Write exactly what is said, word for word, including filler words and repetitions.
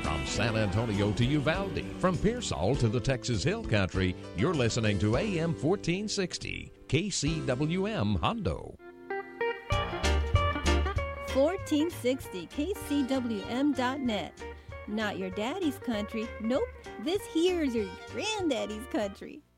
From San Antonio to Uvalde, from Pearsall to the Texas Hill Country, you're listening to A M fourteen sixty, K C W M Hondo. fourteen sixty K C W M dot net. Not your daddy's country. Nope, this here's your granddaddy's country.